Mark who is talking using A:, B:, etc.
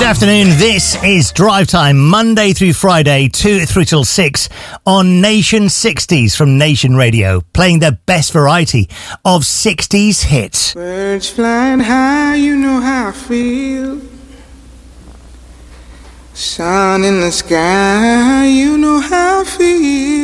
A: Good afternoon, this is Drive Time, Monday through Friday, 2 3 till 6 on Nation 60s from Nation Radio, playing the best variety of 60s hits.
B: Birds flying high, you know how I feel. Sun in the sky, you know how I feel.